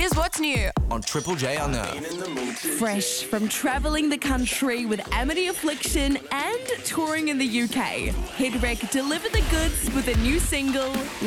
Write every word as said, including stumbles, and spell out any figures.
Here's what's new on Triple J Unearthed. Fresh from travelling the country with Amity Affliction and touring in the U K, Hit Wreck delivered the goods with a new single,